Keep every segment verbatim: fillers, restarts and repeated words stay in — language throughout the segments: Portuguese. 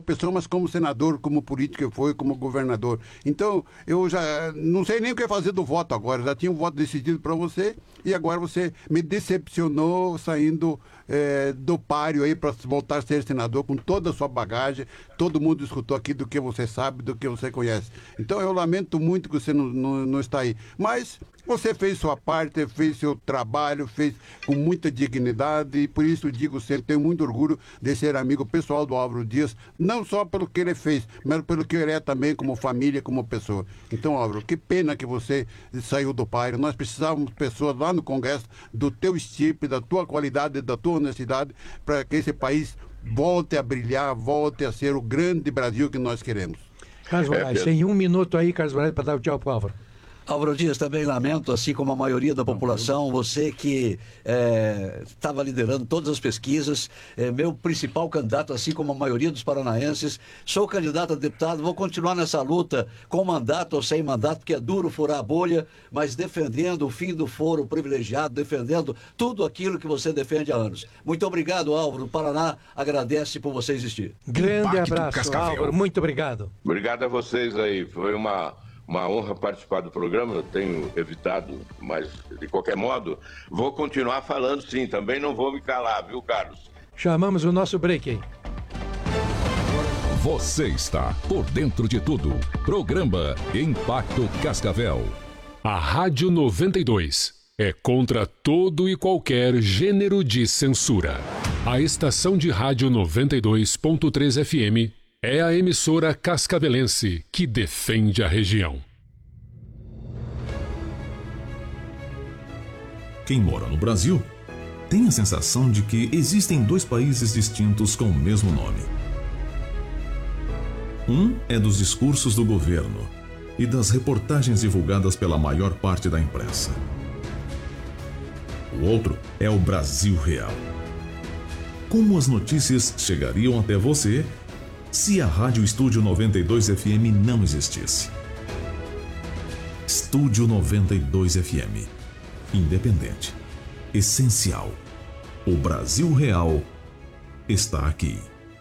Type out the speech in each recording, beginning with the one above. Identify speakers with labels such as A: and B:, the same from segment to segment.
A: pessoa, mas como senador, como político que foi, como governador. Então, eu já não sei nem o que fazer do voto agora. Já tinha um voto decidido para você e agora você me decepcionou saindo é, do páreo aí para voltar a ser senador com toda a sua bagagem. Todo mundo escutou aqui do que você sabe, do que você conhece. Então, eu lamento muito que você não, não, não está aí. Mas você fez sua parte, fez seu trabalho, fez com muita dignidade e por isso digo sempre, tenho muito orgulho de ser amigo pessoal do Álvaro Dias, não só pelo que ele fez, mas pelo que ele é também como família, como pessoa. Então, Álvaro, que pena que você saiu do páreo. Nós precisávamos de pessoas lá no Congresso do teu estirpe, da tua qualidade, da tua honestidade, para que esse país volte a brilhar, volte a ser o grande Brasil que nós queremos.
B: Carlos Moraes, tem um minuto aí, Carlos Moraes, para dar o tchau pro Álvaro.
C: Álvaro Dias, também lamento, assim como a maioria da população, você que estava é, liderando todas as pesquisas, é, meu principal candidato, assim como a maioria dos paranaenses, sou candidato a deputado, vou continuar nessa luta com mandato ou sem mandato, porque é duro furar a bolha, mas defendendo o fim do foro privilegiado, defendendo tudo aquilo que você defende há anos. Muito obrigado, Álvaro. O Paraná agradece por você existir.
B: Grande abraço, Álvaro. Muito obrigado.
D: Obrigado a vocês aí. Foi uma... Uma honra participar do programa, eu tenho evitado, mas de qualquer modo, vou continuar falando sim, também não vou me calar, viu, Carlos?
B: Chamamos o nosso break aí.
E: Você está por dentro de tudo. Programa Impacto Cascavel.
F: A Rádio noventa e dois é contra todo e qualquer gênero de censura. A estação de rádio noventa e dois ponto três F M é a emissora cascavelense que defende a região.
G: Quem mora no Brasil tem a sensação de que existem dois países distintos com o mesmo nome. Um é dos discursos do governo e das reportagens divulgadas pela maior parte da imprensa. O outro é o Brasil real. Como as notícias chegariam até você se a Rádio Estúdio noventa e dois F M não existisse? Estúdio noventa e dois F M. Independente. Essencial. O Brasil real está aqui.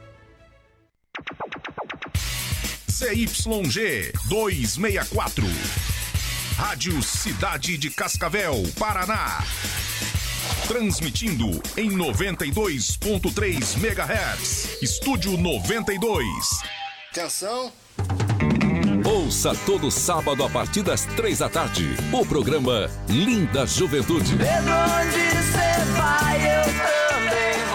H: Z Y G duzentos e sessenta e quatro. Rádio Cidade de Cascavel, Paraná. Transmitindo em noventa e dois ponto três megahertz. Estúdio noventa e dois.
I: Atenção.
E: Ouça todo sábado a partir das três da tarde o programa Linda Juventude.
J: Pedro, onde você vai, eu também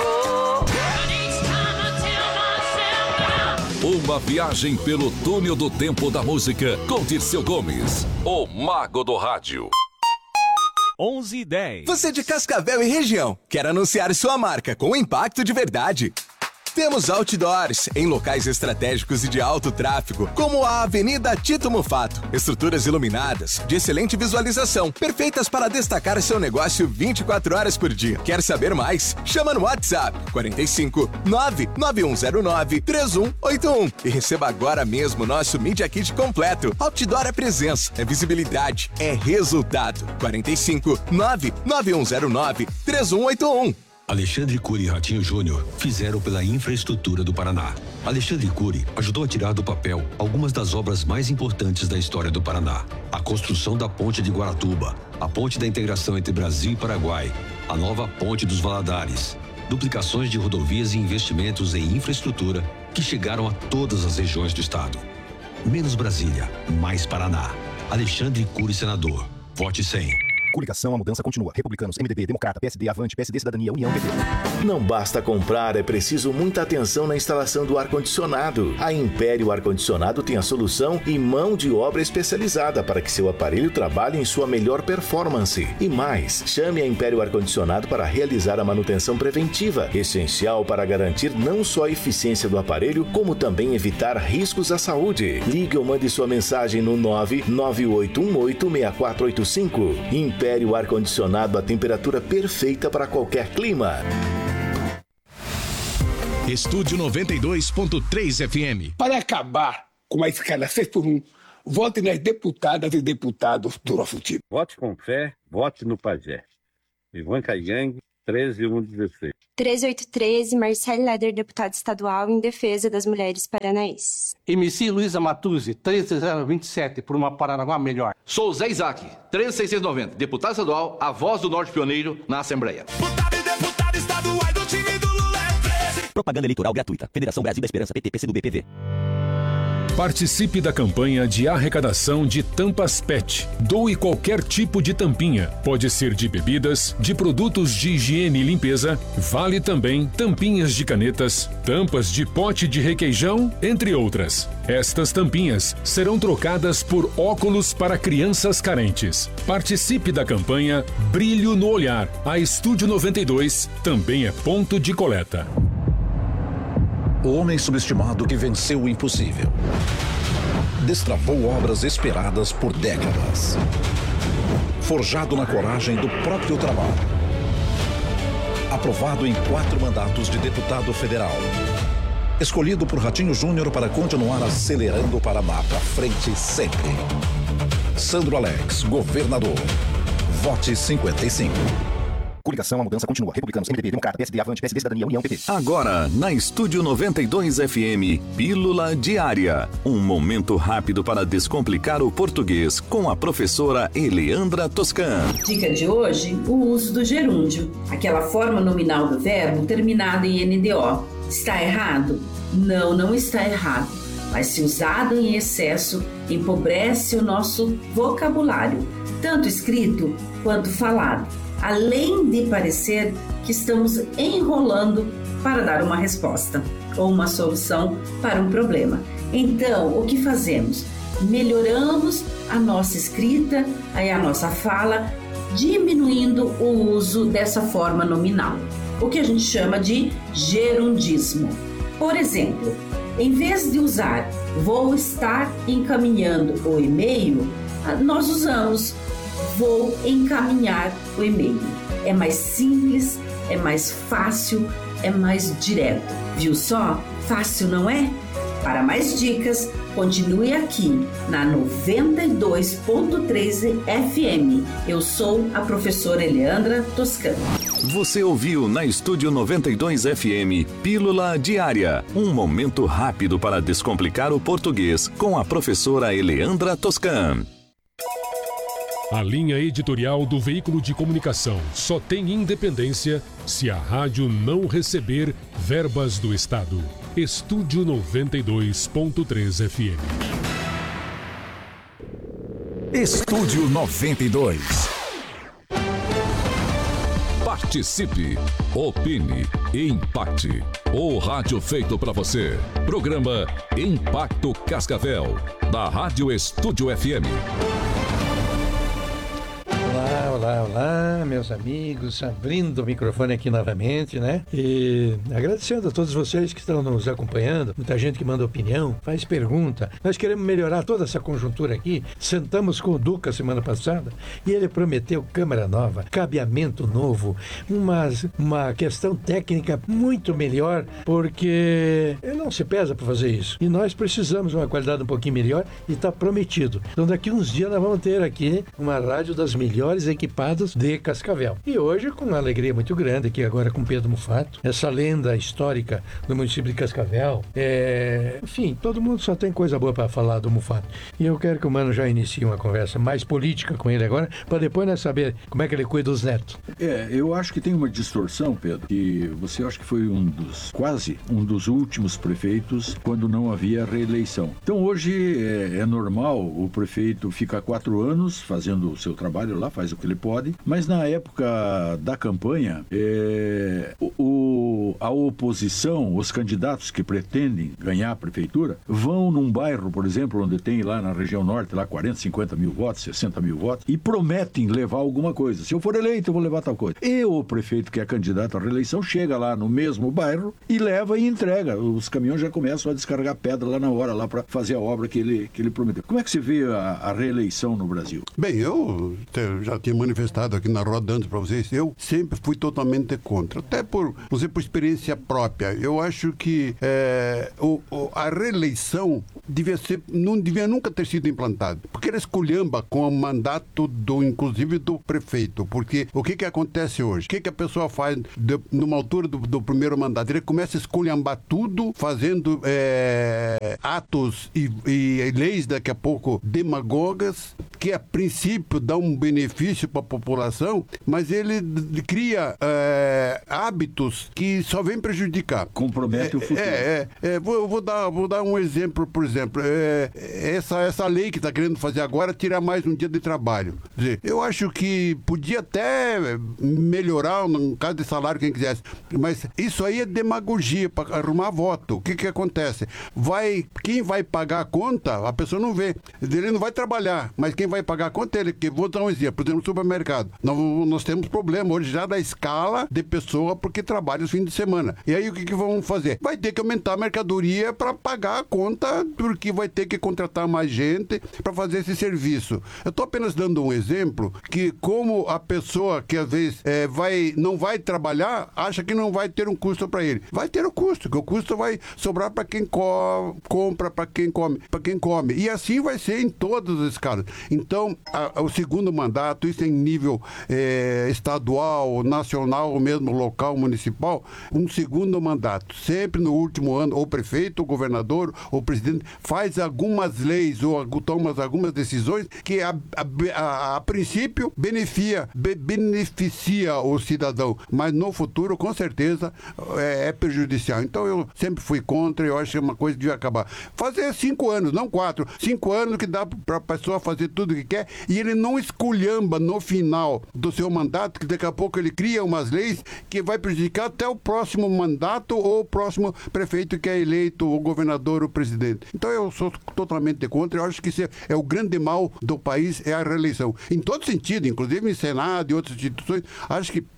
J: vou.
E: Uma viagem pelo túnel do tempo da música com Dirceu Gomes, o mago do rádio.
K: onze e dez.
L: Você de Cascavel e região quer anunciar sua marca com impacto de verdade? Temos outdoors em locais estratégicos e de alto tráfego, como a Avenida Tito Mufato. Estruturas iluminadas, de excelente visualização, perfeitas para destacar seu negócio vinte e quatro horas por dia. Quer saber mais? Chama no WhatsApp quarenta e cinco, nove nove um zero nove, três um oito um e receba agora mesmo nosso Media Kit completo. Outdoor é presença, é visibilidade, é resultado. quarenta e cinco, nove nove um zero nove, três um oito um.
M: Alexandre Cury e Ratinho Júnior fizeram pela infraestrutura do Paraná. Alexandre Cury ajudou a tirar do papel algumas das obras mais importantes da história do Paraná. A construção da Ponte de Guaratuba, a Ponte da Integração entre Brasil e Paraguai, a nova Ponte dos Valadares, duplicações de rodovias e investimentos em infraestrutura que chegaram a todas as regiões do estado. Menos Brasília, mais Paraná. Alexandre Cury, senador. Vote cem.
N: Coligação, a mudança continua. Republicanos, M D B, Democrata, P S D, Avante, P S D, Cidadania, União, P T.
O: Não basta comprar, é preciso muita atenção na instalação do ar-condicionado. A Império Ar-Condicionado tem a solução e mão de obra especializada para que seu aparelho trabalhe em sua melhor performance. E mais, chame a Império Ar-Condicionado para realizar a manutenção preventiva, essencial para garantir não só a eficiência do aparelho, como também evitar riscos à saúde. Ligue ou mande sua mensagem no nove nove oito um oito, seis quatro oito cinco. Império Ar-Condicionado, a temperatura perfeita para qualquer clima.
H: Estúdio noventa e dois ponto três F M.
P: Para acabar com a escala seis por um, vote nas deputadas e deputados do nosso time.
Q: Vote com fé, vote no Pajé. Ivan Caigang,
I: treze um dezesseis.
Q: treze oito treze, Marcelo Leder, deputado estadual, em defesa das mulheres paranaenses.
R: M C Luísa Matuzzi, treze zero vinte e sete, por uma Paranaguá melhor.
S: Sou Zé Isaac, treze seiscentos e noventa, deputado estadual, a voz do Norte Pioneiro na Assembleia.
T: Deputado e deputado estadual do time do Lula é treze.
N: Propaganda eleitoral gratuita. Federação Brasil da Esperança, P T, P C do B, P V.
F: Participe da campanha de arrecadação de tampas P E T. Doe qualquer tipo de tampinha. Pode ser de bebidas, de produtos de higiene e limpeza. Vale também tampinhas de canetas, tampas de pote de requeijão, entre outras. Estas tampinhas serão trocadas por óculos para crianças carentes. Participe da campanha Brilho no Olhar. A Estúdio noventa e dois também é ponto de coleta.
U: O homem subestimado que venceu o impossível. Destravou obras esperadas por décadas. Forjado na coragem do próprio trabalho. Aprovado em quatro mandatos de deputado federal. Escolhido por Ratinho Júnior para continuar acelerando o Paraná para frente sempre. Sandro Alex, governador. Vote cinquenta e cinco.
N: Coligação, a mudança continua. Republicanos, M D B, Democrata, P S D, Avante, P S D, Cidadania, União, P T.
V: Agora, na Estúdio noventa e dois F M, Pílula Diária. Um momento rápido para descomplicar o português com a professora Eleandra Toscan.
W: Dica de hoje, o uso do gerúndio, aquela forma nominal do verbo terminada em N D O. Está errado? Não, não está errado. Mas se usado em excesso, empobrece o nosso vocabulário, tanto escrito quanto falado. Além de parecer que estamos enrolando para dar uma resposta ou uma solução para um problema. Então, o que fazemos? Melhoramos a nossa escrita, aí a nossa fala, diminuindo o uso dessa forma nominal, o que a gente chama de gerundismo. Por exemplo, em vez de usar vou estar encaminhando o e-mail, nós usamos vou encaminhar o e-mail. É mais simples, é mais fácil, é mais direto. Viu só? Fácil, não é? Para mais dicas, continue aqui na noventa e dois ponto três F M. Eu sou a professora Eleandra Toscan.
V: Você ouviu na Estúdio noventa e dois F M, Pílula Diária. Um momento rápido para descomplicar o português com a professora Eleandra Toscan.
F: A linha editorial do veículo de comunicação só tem independência se a rádio não receber verbas do Estado. Estúdio noventa e dois ponto três F M.
H: Estúdio noventa e dois.
E: Participe, opine, impacte. O rádio feito para você. Programa Impacto Cascavel, da Rádio Estúdio F M.
B: Olá, olá, olá, meus amigos, abrindo o microfone aqui novamente, né? E agradecendo a todos vocês que estão nos acompanhando, muita gente que manda opinião, faz pergunta. Nós queremos melhorar toda essa conjuntura aqui. Sentamos com o Duca semana passada e ele prometeu câmera nova, cabeamento novo, uma, uma questão técnica muito melhor, porque ele não se pesa para fazer isso. E nós precisamos de uma qualidade um pouquinho melhor e está prometido. Então daqui uns dias nós vamos ter aqui uma rádio das melhores equipadas de Cascavel. E hoje, com uma alegria muito grande, aqui agora com Pedro Mufato, essa lenda histórica do município de Cascavel. É... Enfim, todo mundo só tem coisa boa para falar do Mufato. E eu quero que o Mano já inicie uma conversa mais política com ele agora, para depois nós saber como é que ele cuida dos netos.
X: É, eu acho que tem uma distorção, Pedro, que você acha que foi um dos, quase um dos últimos prefeitos quando não havia reeleição. Então hoje é, é normal, o prefeito fica quatro anos fazendo o seu trabalho lá, faz o que ele pode, mas na época da campanha, é, o, a oposição, os candidatos que pretendem ganhar a prefeitura, vão num bairro, por exemplo, onde tem lá na região norte, lá quarenta, cinquenta mil votos, sessenta mil votos, e prometem levar alguma coisa. Se eu for eleito, eu vou levar tal coisa. E o prefeito que é candidato à reeleição chega lá no mesmo bairro e leva e entrega. Os caminhões já começam a descarregar pedra lá na hora, lá para fazer a obra que ele, que ele prometeu. Como é que você vê a, a reeleição no Brasil?
A: Bem, eu já tinha manifestado manifestado aqui na roda antes para vocês, eu sempre fui totalmente contra. Até por, você, por experiência própria. Eu acho que é, o, o, a reeleição devia ser, não devia nunca ter sido implantada. Porque ela esculhamba com o mandato, do, inclusive, do prefeito. Porque o que, que acontece hoje? O que, que a pessoa faz de, numa altura do, do primeiro mandato? Ele começa a esculhambar tudo, fazendo é, atos e, e leis, daqui a pouco, demagogas, que a princípio dão um benefício para a população, mas ele cria é, hábitos que só vêm prejudicar.
X: Compromete
A: é,
X: o futuro.
A: É, é, é, vou, vou, dar, vou dar um exemplo, por exemplo. É, essa, essa lei que está querendo fazer agora, tirar mais um dia de trabalho. Quer dizer, eu acho que podia até melhorar, no caso de salário, quem quisesse, mas isso aí é demagogia para arrumar voto. O que que acontece? Vai, quem vai pagar a conta, a pessoa não vê. Ele não vai trabalhar, mas quem vai pagar a conta é ele. Que, vou dar um exemplo, por exemplo, no supermercado. Nós, nós temos problema hoje já da escala de pessoa porque trabalha os fins de semana. E aí o que que vão fazer? Vai ter que aumentar a mercadoria para pagar a conta, porque vai ter que contratar mais gente para fazer esse serviço. Eu estou apenas dando um exemplo que como a pessoa que às vezes é, vai, não vai trabalhar, acha que não vai ter um custo para ele. Vai ter o custo, que o custo vai sobrar para quem co- compra, para quem come, para quem come. E assim vai ser em todas as escalas. Então, a, a, o segundo mandato, isso em nível é, estadual, nacional, ou mesmo local, municipal, um segundo mandato. Sempre no último ano, ou prefeito, ou governador, ou presidente, faz algumas leis ou toma algumas decisões que a, a, a, a princípio beneficia, be, beneficia o cidadão, mas no futuro, com certeza, é, é prejudicial. Então eu sempre fui contra, eu acho que é uma coisa que devia acabar. Fazer cinco anos, não quatro. Cinco anos que dá para a pessoa fazer tudo o que quer e ele não esculhamba no final do seu mandato, que daqui a pouco ele cria umas leis que vai prejudicar até o próximo mandato ou o próximo prefeito que é eleito, o governador, o presidente. Então eu sou totalmente contra, eu acho que isso é o grande mal do país, é a reeleição. Em todo sentido, inclusive em Senado e outras instituições, acho que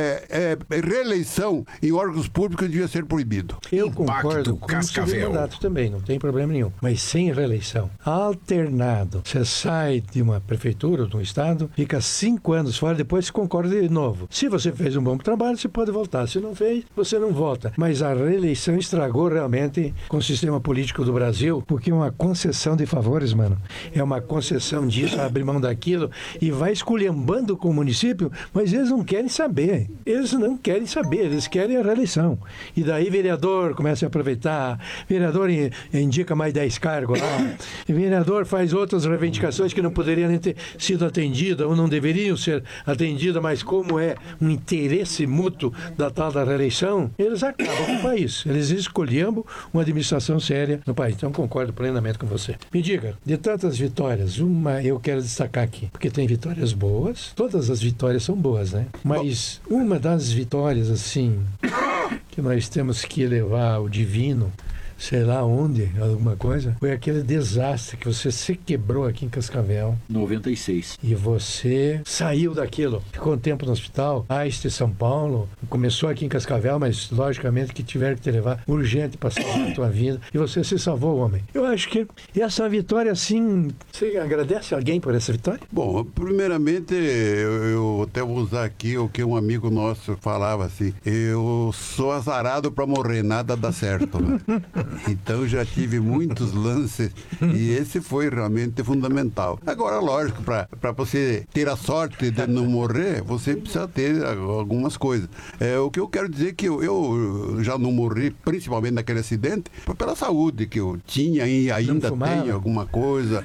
A: é, é, reeleição em órgãos públicos devia ser proibido.
B: Eu concordo com o segundo mandato também, não tem problema nenhum. Mas sem reeleição. Alternado. Você sai de uma prefeitura, de um estado, fica cinco anos fora, depois se concorda de novo. Se você fez um bom trabalho, você pode voltar. Se não fez, você não volta. Mas a reeleição estragou realmente com o sistema político do Brasil, porque é uma concessão de favores, mano. É uma concessão disso, abrir mão daquilo e vai esculhambando com o município, mas eles não querem saber. Eles não querem saber, eles querem a reeleição. E daí vereador começa a aproveitar, vereador indica mais dez cargos lá, vereador faz outras reivindicações que não poderiam nem ter sido atendidas ou não deveriam ser atendidas, mas como é um interesse mútuo da tal da reeleição, eles acabam com o país. Eles escolhendo uma administração séria no país. Então concordo plenamente com você. Me diga, de tantas vitórias, uma eu quero destacar aqui, porque tem vitórias boas, todas as vitórias são boas, né? Mas uma das vitórias, assim, que nós temos que elevar ao divino, sei lá onde, alguma coisa, foi aquele desastre que você se quebrou aqui em Cascavel.
X: noventa e seis.
B: E você saiu daquilo. Ficou um tempo no hospital, Aiste, São Paulo. Começou aqui em Cascavel, mas logicamente que tiveram que te levar urgente para salvar a tua vida. E você se salvou, homem. Eu acho que essa vitória, assim, você agradece alguém por essa vitória?
A: Bom, primeiramente, eu, eu até vou usar aqui o que um amigo nosso falava assim, eu sou azarado para morrer, nada dá certo, né? Então já tive muitos lances e esse foi realmente fundamental. Agora, lógico, para você ter a sorte de não morrer, você precisa ter algumas coisas. É, o que eu quero dizer é que eu, eu já não morri, principalmente naquele acidente, pela saúde que eu tinha e ainda tenho alguma coisa.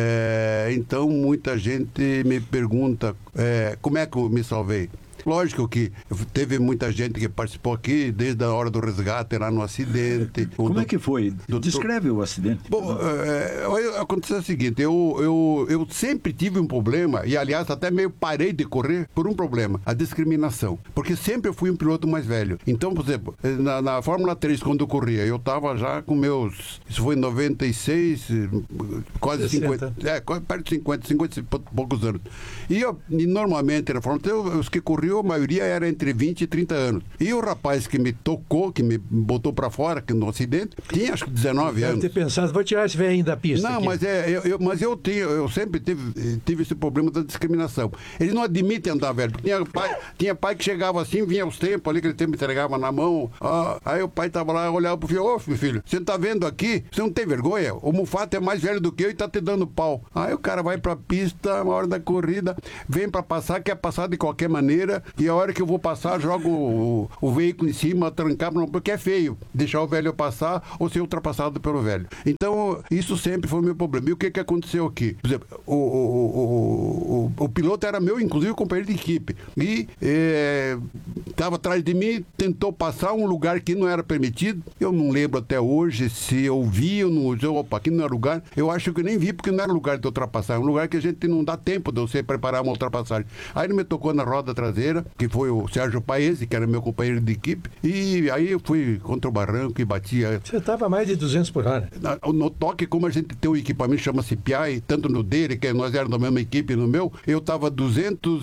A: É, então muita gente me pergunta é, como é que eu me salvei. Lógico que teve muita gente que participou aqui desde a hora do resgate lá no acidente.
X: Como
A: do,
X: é que foi?
A: Do,
X: Descreve o acidente.
A: Bom, é, aconteceu o seguinte, eu, eu, eu sempre tive um problema, e aliás até meio parei de correr por um problema, a discriminação. Porque sempre eu fui um piloto mais velho. Então, por exemplo, na, na Fórmula três, quando eu corria, eu estava já com meus... Isso foi em noventa e seis, quase cinquenta. É, perto de cinquenta, cinquenta e poucos anos. E, eu, e normalmente na Fórmula três, os que corriam a maioria era entre vinte e trinta anos. E o rapaz que me tocou, que me botou para fora, que no acidente, tinha acho que dezenove anos.
B: Deve ter pensado, vou tirar esse velhinho da pista.
A: Não,
B: aqui.
A: mas, é, eu, eu, mas eu, tenho, eu sempre tive, tive esse problema da discriminação. Eles não admitem andar velho. Tinha pai, tinha pai que chegava assim, vinha os tempos ali, que ele tempo entregava na mão. Ah, aí o pai tava lá, olhava pro filho, ô meu filho, você não tá vendo aqui? Você não tem vergonha? O Mufato é mais velho do que eu e tá te dando pau. Aí o cara vai pra pista, na hora da corrida, vem pra passar, quer passar de qualquer maneira, e a hora que eu vou passar, jogo o, o veículo em cima, trancar, porque é feio deixar o velho passar ou ser ultrapassado pelo velho. Então, isso sempre foi o meu problema. E o que que aconteceu aqui? Por exemplo, o, o, o, o, o piloto era meu, inclusive, companheiro de equipe. E estava é, atrás de mim, tentou passar um lugar que não era permitido. Eu não lembro até hoje se eu vi ou não. Eu, opa, aqui não era lugar. Eu acho que eu nem vi, porque não era lugar de ultrapassar. É um lugar que a gente não dá tempo de você preparar uma ultrapassagem. Aí ele me tocou na roda traseira, que foi o Sérgio Paese, que era meu companheiro de equipe. E aí eu fui contra o barranco e batia.
B: Você estava a mais de duzentos por hora.
A: No, no toque, como a gente tem um equipamento, chama-se P I, tanto no dele, que nós éramos da mesma equipe, no meu, eu estava duzentos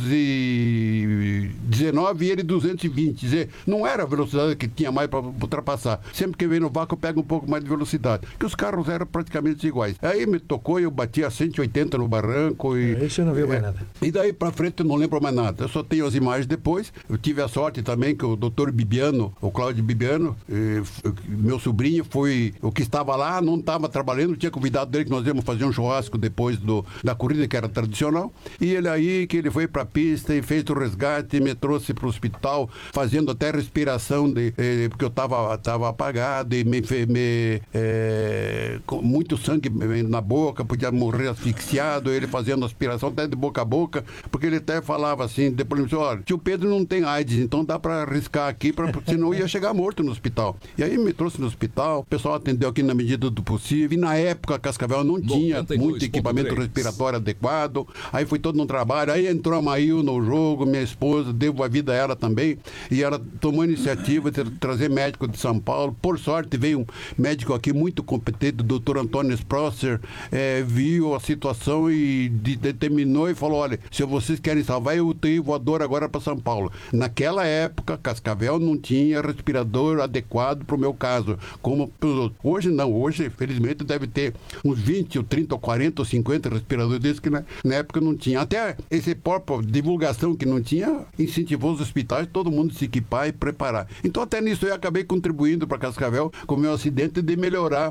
A: e dezenove e ele duzentos e vinte. Quer dizer, não era a velocidade que tinha mais para ultrapassar. Sempre que eu venho no vácuo, eu pego um pouco mais de velocidade. Porque os carros eram praticamente iguais. Aí me tocou e eu bati a cento e oitenta no barranco. E,
B: Aí você não viu
A: é,
B: mais nada.
A: E daí para frente eu não lembro mais nada. Eu só tenho as imagens depois. Eu tive a sorte também que o doutor Bibiano, o Cláudio Bibiano, eh, meu sobrinho, foi o que estava lá, não estava trabalhando, tinha convidado dele que nós íamos fazer um churrasco depois do, da corrida, que era tradicional. E ele aí, que ele foi para a pista e fez o resgate, me trouxe para o hospital, fazendo até respiração, de, eh, porque eu estava tava apagado e me, me eh, com muito sangue na boca, podia morrer asfixiado, ele fazendo aspiração até de boca a boca, porque ele até falava assim, depois ele disse, olha, tio Pedro não tem AIDS, então dá para arriscar aqui, pra, senão ia chegar morto no hospital. E aí me trouxe no hospital, o pessoal atendeu aqui na medida do possível, e na época Cascavel não tinha muito equipamento respiratório adequado, aí foi todo um trabalho, aí entrou a Maíl no jogo, minha esposa, devo a vida a ela também, e ela tomou a iniciativa de trazer médico de São Paulo. Por sorte veio um médico aqui muito competente, o doutor Antônio Sprosser, é, viu a situação e de, determinou e falou, olha, se vocês querem salvar, eu tenho voador agora para São Paulo. Naquela época, Cascavel não tinha respirador adequado para o meu caso, como hoje não, hoje felizmente deve ter uns vinte, ou trinta, ou quarenta, ou cinquenta respiradores desses que na, na época não tinha. Até esse próprio divulgação que não tinha, incentivou os hospitais, todo mundo se equipar e preparar. Então até nisso eu acabei contribuindo para Cascavel com o meu acidente de melhorar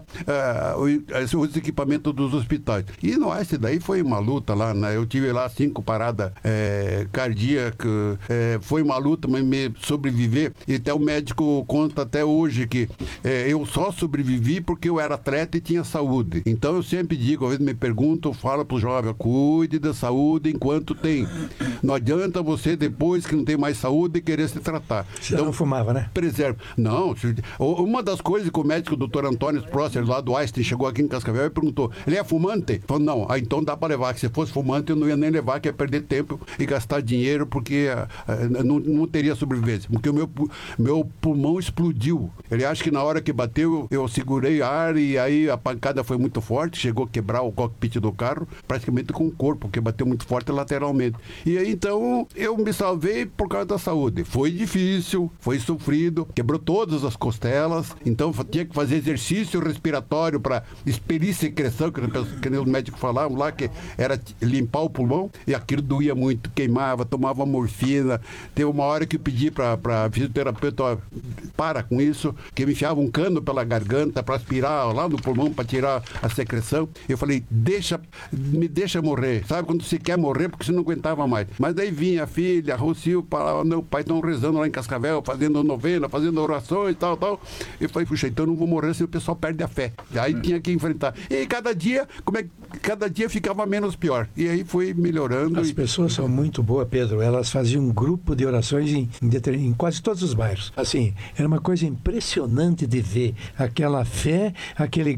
A: uh, os equipamentos dos hospitais. E no esse daí foi uma luta lá, né? Eu tive lá cinco paradas é, cardíacas, é, foi uma luta, mas me sobreviver. E até o médico conta até hoje que é, eu só sobrevivi porque eu era atleta e tinha saúde. Então eu sempre digo, às vezes me perguntam, eu falo pro jovem, cuide da saúde enquanto tem. Não adianta você, depois que não tem mais saúde, querer se tratar.
B: Você então, não fumava, né?
A: Preserva. Não, uma das coisas que o médico, o doutor Antônio Prosser, lá do Einstein, chegou aqui em Cascavel e perguntou, ele é fumante? Falou, não, ah, então dá para levar, que se fosse fumante eu não ia nem levar, que ia perder tempo e gastar dinheiro, porque uh, não, não teria sobrevivência, porque o meu, meu pulmão explodiu. Ele acha que na hora que bateu, eu, eu segurei ar e aí a pancada foi muito forte, chegou a quebrar o cockpit do carro, praticamente com o corpo, porque bateu muito forte lateralmente. E aí então eu me salvei por causa da saúde. Foi difícil, foi sofrido, quebrou todas as costelas, então tinha que fazer exercício respiratório para expelir secreção, que, que os médicos falavam lá, que era limpar o pulmão, e aquilo doía muito, queimava, tomava morfina. Teve uma hora que eu pedi para a fisioterapeuta, ó, para com isso, que me enfiava um cano pela garganta para aspirar lá no pulmão, para tirar a secreção. Eu falei, deixa, me deixa morrer. Sabe quando você quer morrer porque você não aguentava mais. Mas daí vinha a filha, a Rocio, para meu pai estão rezando lá em Cascavel, fazendo novena, fazendo orações e tal, tal. Eu falei, puxa, então eu não vou morrer se o pessoal perde a fé. E aí tinha que enfrentar. E cada dia, como é, cada dia ficava menos pior. E aí foi melhorando.
B: As
A: e...
B: pessoas são muito boas, Pedro. Elas faziam um grupo de orações em, em, em quase todos os bairros. Assim, era uma coisa impressionante de ver aquela fé, aquele grupo que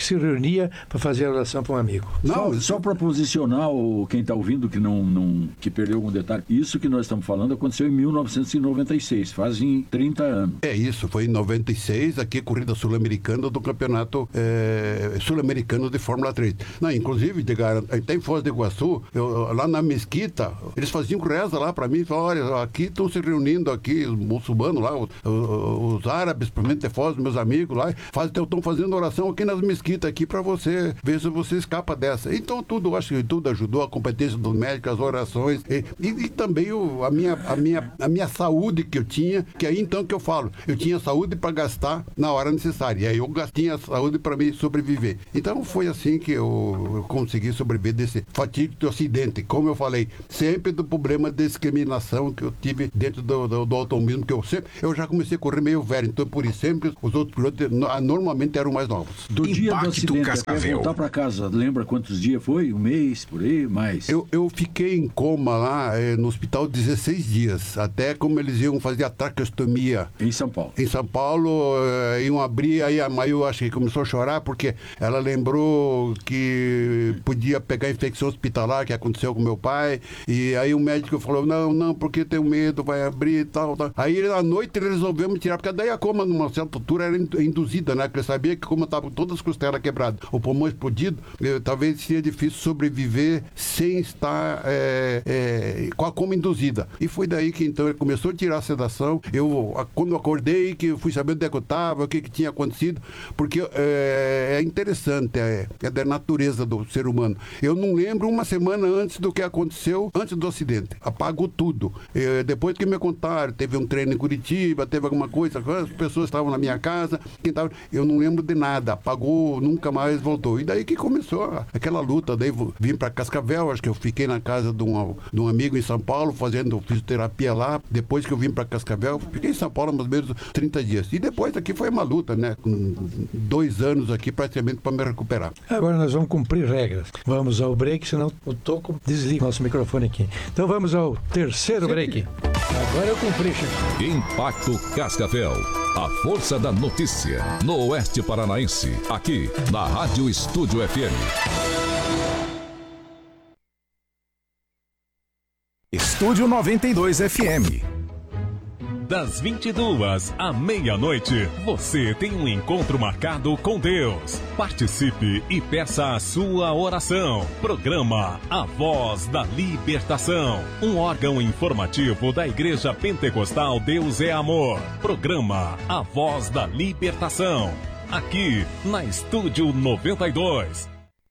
B: se reunia para fazer a oração para um amigo.
X: Não, só, só para posicionar o, quem está ouvindo que não, não que perdeu algum detalhe, isso que nós estamos falando aconteceu em mil novecentos e noventa e seis, fazem trinta anos.
A: É isso, foi em noventa e seis, aqui corrida sul-americana do campeonato é, sul-americano de Fórmula três. Não, inclusive, até em Foz do Iguaçu, eu, lá na mesquita, eles faziam reza lá para mim, falaram, olha, aqui estão se reunindo aqui, os muçulmanos lá, os, os, os árabes, principalmente Foz, meus amigos lá, estão fazendo oração aqui nas mesquitas aqui para você, ver se você escapa dessa. Então tudo, acho que tudo ajudou, a competência dos médicos, as orações, e, e, e também o, a, minha, a, minha, a minha saúde que eu tinha, que aí então que eu falo, eu tinha saúde para gastar na hora necessária, e aí eu tinha saúde para me sobreviver. Então foi assim que eu, eu consegui sobreviver desse fatídico acidente, como eu falei, sempre do problema de discriminação que eu tive dentro do, do, do automobilismo, que eu sempre, eu já comecei a correr meio velho, então por isso sempre os outros pilotos normalmente eram mais novos.
X: Do dia do acidente até voltar para casa, lembra quantos dias foi? Um mês, por aí, mais?
A: Eu, eu fiquei em coma lá eh, no hospital dezesseis dias, até como eles iam fazer a traqueostomia.
X: Em São Paulo?
A: Em São Paulo, eh, iam abrir, aí a Mayu acho que começou a chorar, porque ela lembrou que podia pegar infecção hospitalar, que aconteceu com meu pai, e aí o médico falou, não, não, porque tenho medo, vai abrir e tal, tal. Aí à noite ele resolveu me tirar, porque daí a coma, numa certa altura, era induzida, né? Porque eu sabia que como estava todas as costelas quebradas, o pulmão explodido, eu, talvez seria difícil sobreviver sem estar é, é, com a coma induzida. E foi daí que então ele começou a tirar a sedação. Eu, quando eu acordei, que eu fui sabendo onde é que eu estava, o que, que tinha acontecido, porque é, é interessante, é, é da natureza do ser humano. Eu não lembro uma semana antes do que aconteceu, antes do acidente. Apagou tudo. É, depois que me contaram, teve um treino em Curitiba, teve alguma coisa, as pessoas estavam na minha casa, quem tava, eu não lembro de nada, apagou, nunca mais voltou. E daí que começou aquela luta, daí vim para Cascavel, acho que eu fiquei na casa de um, de um amigo em São Paulo, fazendo fisioterapia lá, depois que eu vim para Cascavel, fiquei em São Paulo mais ou menos trinta dias. E depois aqui foi uma luta, né, com dois anos aqui praticamente para me recuperar.
B: Agora nós vamos cumprir regras. Vamos ao break, senão o Toco desliga nosso microfone aqui. Então vamos ao terceiro break. Agora eu cumpri, chefe.
E: Impacto Cascavel. A força da notícia no Oeste Paranaense, aqui na Rádio Estúdio F M.
U: Estúdio noventa e dois F M.
K: Das vinte e duas à meia-noite, você tem um encontro marcado com Deus. Participe e peça a sua oração. Programa A Voz da Libertação, um órgão informativo da Igreja Pentecostal Deus é Amor. Programa A Voz da Libertação, aqui na Estúdio noventa e dois.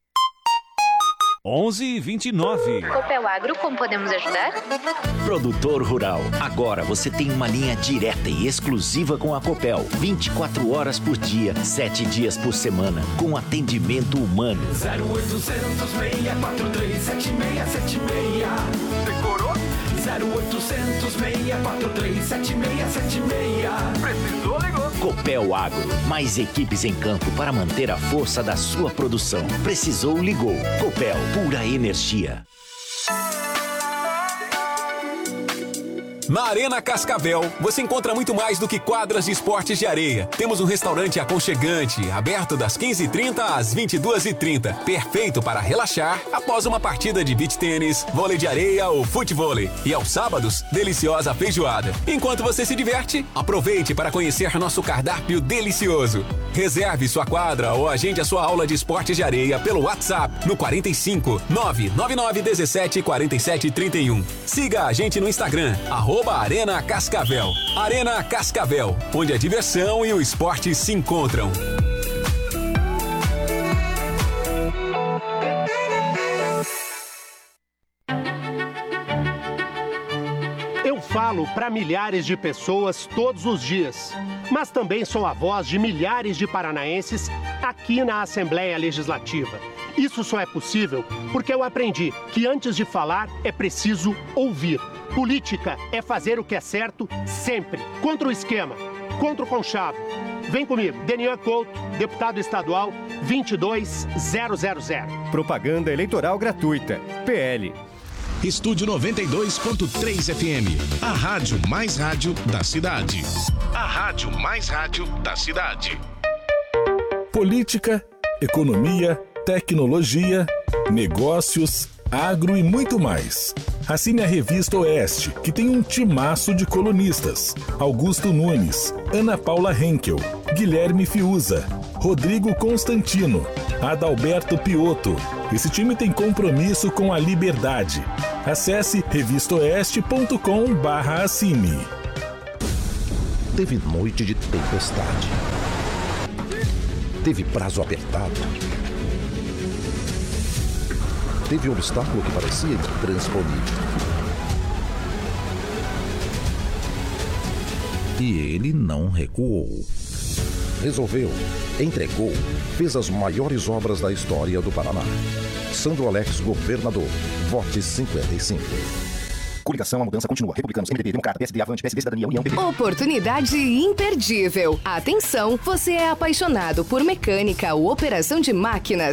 K: onze e vinte e nove.
C: Copel Agro, como podemos ajudar?
D: Produtor rural, agora você tem uma linha direta e exclusiva com a Copel. vinte e quatro horas por dia, sete dias por semana, com atendimento humano.
T: zero oitocentos, seis quatro três, sete seis sete seis. Decorou? zero oitocentos, seis quatro três, sete seis sete seis. Precisou, ligou.
D: Copel Agro, mais equipes em campo para manter a força da sua produção. Precisou, ligou. Copel, pura energia.
G: Na Arena Cascavel, você encontra muito mais do que quadras de esportes de areia. Temos um restaurante aconchegante, aberto das quinze e trinta às vinte e duas e trinta. Perfeito para relaxar após uma partida de beach tênis, vôlei de areia ou futevôlei. E aos sábados, deliciosa feijoada. Enquanto você se diverte, aproveite para conhecer nosso cardápio delicioso. Reserve sua quadra ou agende a sua aula de esportes de areia pelo WhatsApp no quarenta e cinco, nove nove nove um sete, quatro sete três um. Siga a gente no Instagram, arroba Arena Cascavel. Arena Cascavel, onde a diversão e o esporte se encontram.
I: Eu falo para milhares de pessoas todos os dias, mas também sou a voz de milhares de paranaenses aqui na Assembleia Legislativa. Isso só é possível porque eu aprendi que antes de falar é preciso ouvir. Política é fazer o que é certo sempre. Contra o esquema, contra o conchavo. Vem comigo, Denian Couto, deputado estadual vinte e dois mil.
Y: Propaganda eleitoral gratuita. P L.
H: Estúdio noventa e dois ponto três F M. A rádio mais rádio da cidade. A rádio mais rádio da cidade.
U: Política
J: economia, tecnologia, negócios, agro e muito mais. Assine a Revista Oeste, que tem um timaço de colunistas. Augusto Nunes, Ana Paula Henkel, Guilherme Fiuza, Rodrigo Constantino, Adalberto Piotto. Esse time tem compromisso com a liberdade. Acesse revista oeste ponto com barra assine.
U: Teve noite de tempestade. Teve prazo apertado. Teve obstáculo que parecia intransponível. E ele não recuou. Resolveu, entregou, fez as maiores obras da história do Paraná. Sandro Alex, governador. Vote cinquenta e cinco.
N: Coligação, a mudança continua. Republicanos, M D B, Democrata, P S D, Avante, P S D, Cidadania, União, P P.
L: Oportunidade imperdível. Atenção, você é apaixonado por mecânica ou operação de máquinas.